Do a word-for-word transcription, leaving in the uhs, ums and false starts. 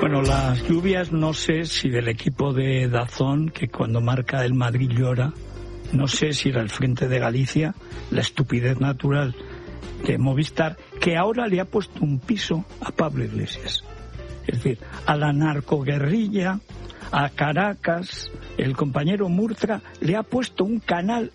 Bueno, las lluvias, no sé si del equipo de Dazón, que cuando marca el Madrid llora, no sé si era el Frente de Galicia, la estupidez natural de Movistar, que ahora le ha puesto un piso a Pablo Iglesias. Es decir, a la narcoguerrilla, a Caracas, el compañero Murtra le ha puesto un canal